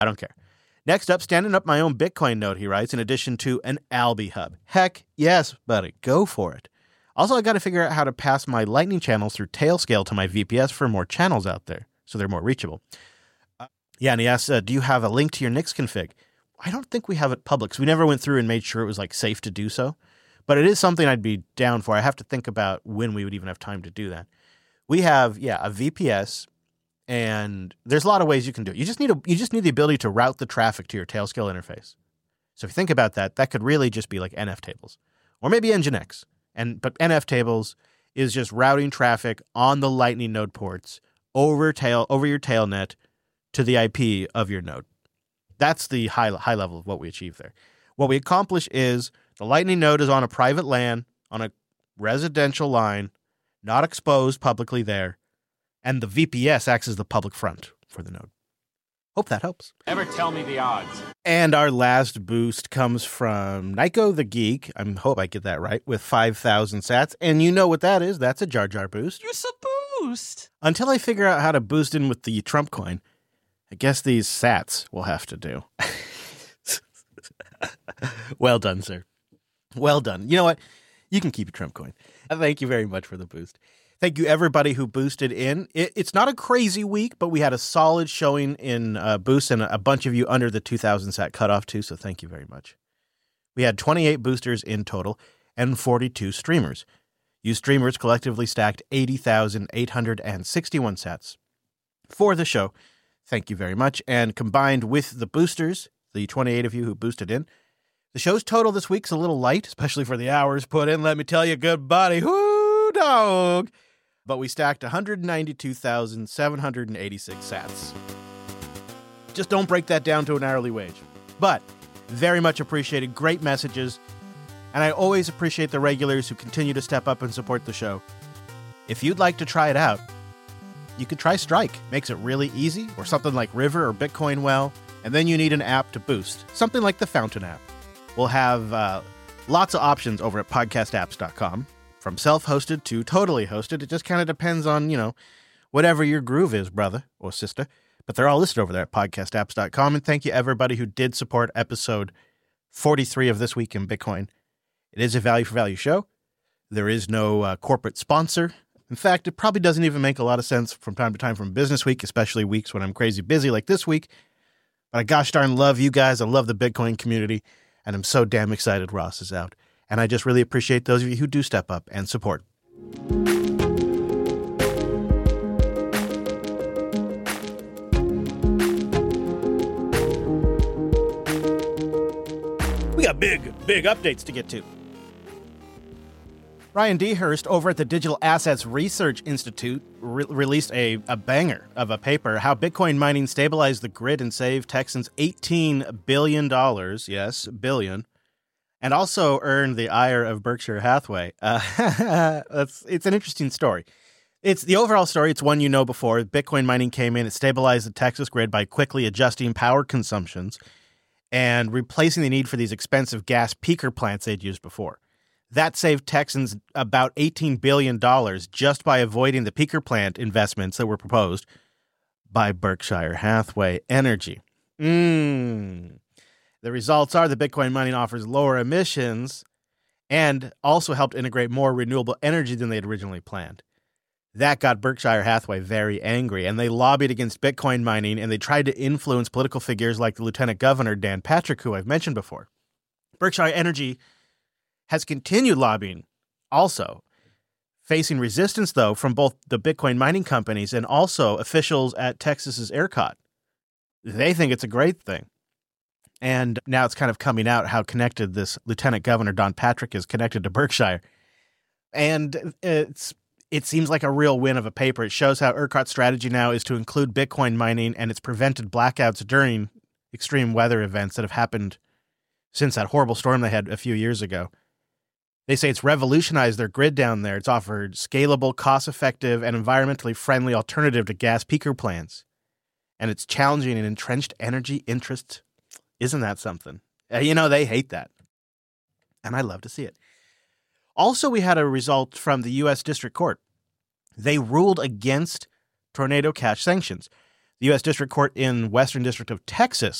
I don't care. Next up, standing up my own Bitcoin node, he writes, in addition to an Alby hub. Heck yes, buddy. Go for it. Also, I got to figure out how to pass my Lightning channels through Tailscale to my VPS for more channels out there, so they're more reachable. And he asks, do you have a link to your Nix config? I don't think we have it public, so we never went through and made sure it was safe to do so. But it is something I'd be down for. I have to think about when we would even have time to do that. We have, a VPS, and there's a lot of ways you can do it. You just need the ability to route the traffic to your Tailscale interface. So if you think about that, that could really just be like NF tables, or maybe Nginx. But NF tables is just routing traffic on the Lightning node ports over your tailnet to the IP of your node. That's the high level of what we achieve there. What we accomplish is the Lightning node is on a private LAN on a residential line, not exposed publicly there, and the VPS acts as the public front for the node. Hope that helps. Never tell me the odds. And our last boost comes from Nico the Geek. I hope I get that right, with 5,000 sats. And you know what that is. That's a Jar Jar boost. It's a boost. Until I figure out how to boost in with the Trump coin, I guess these sats will have to do. Well done, sir. Well done. You know what? You can keep your Trump coin. Thank you very much for the boost. Thank you, everybody who boosted in. It's not a crazy week, but we had a solid showing in boosts and a bunch of you under the 2,000 sat cutoff, too, so thank you very much. We had 28 boosters in total and 42 streamers. You streamers collectively stacked 80,861 sats for the show. Thank you very much. And combined with the boosters, the 28 of you who boosted in, the show's total this week's a little light, especially for the hours put in. Let me tell you, good buddy. Whoo, dog. But we stacked 192,786 sats. Just don't break that down to an hourly wage. But very much appreciated. Great messages. And I always appreciate the regulars who continue to step up and support the show. If you'd like to try it out, you could try Strike. Makes it really easy, or something like River or Bitcoin Well, and then you need an app to boost. Something like the Fountain app. We'll have lots of options over at podcastapps.com. From self-hosted to totally hosted. It just kind of depends on, whatever your groove is, brother or sister. But they're all listed over there at podcastapps.com. And thank you, everybody who did support episode 43 of This Week in Bitcoin. It is a value-for-value show. There is no corporate sponsor. In fact, it probably doesn't even make a lot of sense from time to time from Business Week, especially weeks when I'm crazy busy like this week. But I gosh darn love you guys. I love the Bitcoin community. And I'm so damn excited Ross is out. And I just really appreciate those of you who do step up and support. We got big updates to get to. Ryan Dehurst over at the Digital Assets Research Institute released a banger of a paper, How Bitcoin Mining Stabilized the Grid and Saved Texans $18 billion, yes, billion, and also earned the ire of Berkshire Hathaway. It's an interesting story. It's the overall story. It's one you know before. Bitcoin mining came in. It stabilized the Texas grid by quickly adjusting power consumptions and replacing the need for these expensive gas peaker plants they'd used before. That saved Texans about $18 billion just by avoiding the peaker plant investments that were proposed by Berkshire Hathaway Energy. The results are that Bitcoin mining offers lower emissions and also helped integrate more renewable energy than they had originally planned. That got Berkshire Hathaway very angry, and they lobbied against Bitcoin mining, and they tried to influence political figures like the Lieutenant Governor, Dan Patrick, who I've mentioned before. Berkshire Energy has continued lobbying also, facing resistance, though, from both the Bitcoin mining companies and also officials at Texas's ERCOT. They think it's a great thing. And now it's kind of coming out how connected this Lieutenant Governor, Don Patrick, is connected to Berkshire. And it seems like a real win of a paper. It shows how ERCOT's strategy now is to include Bitcoin mining, and it's prevented blackouts during extreme weather events that have happened since that horrible storm they had a few years ago. They say it's revolutionized their grid down there. It's offered scalable, cost-effective, and environmentally friendly alternative to gas peaker plants. And it's challenging an entrenched energy interests. Isn't that something? They hate that. And I love to see it. Also, we had a result from the U.S. District Court. They ruled against Tornado Cash sanctions. The U.S. District Court in Western District of Texas